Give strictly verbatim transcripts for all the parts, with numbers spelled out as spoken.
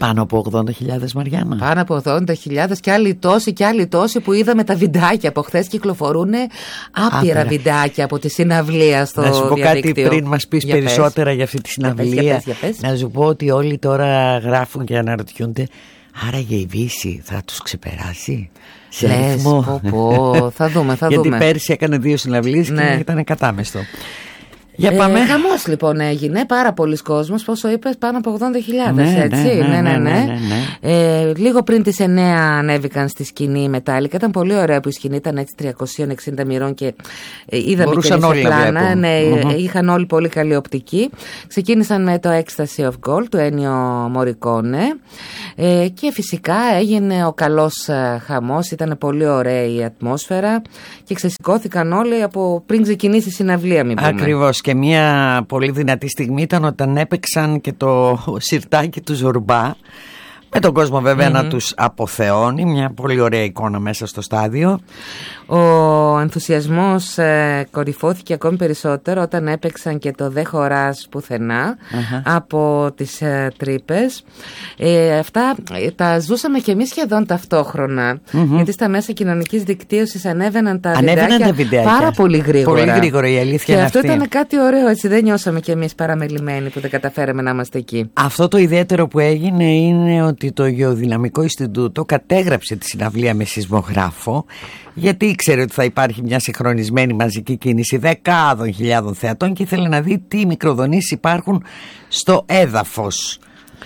Πάνω από ογδόντα χιλιάδες, Μαριάννα. Πάνω από ογδόντα χιλιάδες και άλλοι τόσοι και άλλοι τόσοι που είδαμε τα βιντεάκια από χθες. Κυκλοφορούν άπειρα Άπερα. βιντεάκια από τη συναυλία στο διαδίκτυο. Να σου πω κάτι πριν μας πεις για περισσότερα πες. για αυτή τη συναυλία. Για πες, για πες, για πες. Να σου πω ότι όλοι τώρα γράφουν και αναρωτιούνται, άραγε η Βύση θα τους ξεπεράσει σε Λες, αριθμό? πω, πω. Θα δούμε, θα Γιατί δούμε. πέρσι έκανε δύο συναυλίες ναι. και ήταν κατάμεστο. Για πάμε. Ε, χαμός λοιπόν έγινε, πάρα πολλοί κόσμος, πόσο είπες, πάνω από ογδόντα χιλιάδες, ναι, έτσι. Ναι, ναι, ναι, ναι, ναι, ναι, ναι. Ε, λίγο πριν τις εννιά ανέβηκαν στη σκηνή Μετάλλικα. Ήταν πολύ ωραία που η σκηνή ήταν έτσι τριακόσια εξήντα μοιρών και ε, είδαμε μπορούσαν και όλοι πλάνα. Ναι, mm-hmm. είχαν όλοι πολύ καλή οπτική. Ξεκίνησαν με το Ecstasy of Gold του Ennio Morricone ε, και φυσικά έγινε ο καλός ε, χαμός. Ήταν πολύ ωραία η ατμόσφαιρα και ξεσηκώθηκαν όλοι από πριν ξεκινήσει η συναυλία, μην πούμε. Ακριβώς. Και μια πολύ δυνατή στιγμή ήταν όταν έπαιξαν και το σιρτάκι του Ζουρμπά, με τον κόσμο βέβαια mm-hmm. να τους αποθεώνει. Μια πολύ ωραία εικόνα μέσα στο στάδιο. Ο ενθουσιασμός ε, κορυφώθηκε ακόμη περισσότερο όταν έπαιξαν και το «Δε χωράς πουθενά» uh-huh. από τις ε, τρύπες. Ε, αυτά ε, τα ζούσαμε και εμείς σχεδόν ταυτόχρονα, mm-hmm. γιατί στα μέσα κοινωνικής δικτύωσης ανέβαιναν τα βιντεάκια πάρα πολύ γρήγορα. Πολύ γρήγορα, η αλήθεια και είναι αυτό αυτή. Ήταν κάτι ωραίο, έτσι δεν νιώσαμε κι εμείς παραμελημένοι που δεν καταφέραμε να είμαστε εκεί. Αυτό το ιδιαίτερο που έγινε είναι ότι το Γεωδυναμικό Ινστιτούτο κατέγραψε τη συναυλία με σεισμογράφο, γιατί ήξερε ότι θα υπάρχει μια συγχρονισμένη μαζική κίνηση δεκάδων χιλιάδων θεατών και ήθελε να δει τι μικροδονήσεις υπάρχουν στο έδαφος.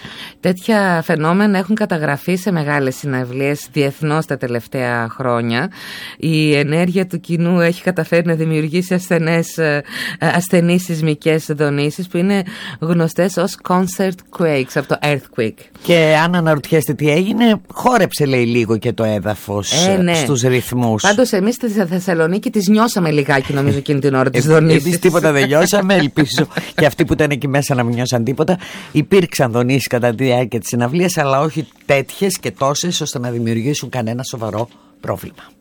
Τέτοια φαινόμενα έχουν καταγραφεί σε μεγάλες συναυλίες διεθνώς τα τελευταία χρόνια. Η ενέργεια του κοινού έχει καταφέρει να δημιουργήσει ασθενές, ασθενείς σεισμικές δονήσεις που είναι γνωστές ως concert quakes από το earthquake. Και αν αναρωτιέστε τι έγινε, χόρεψε λέει λίγο και το έδαφος ε, ναι. στους ρυθμούς. Πάντως εμείς στη Θεσσαλονίκη τις νιώσαμε λιγάκι νομίζω εκείνη την ώρα τις δονήσεις. Εμείς τίποτα δεν νιώσαμε, ελπίζω και αυτοί που ήταν εκεί μέσα να μην νιώσαν τίποτα. Υπήρξαν δονήσεις κατά τη διάρκεια της συναυλίας, αλλά όχι τέτοιες και τόσες ώστε να δημιουργήσουν κανένα σοβαρό πρόβλημα.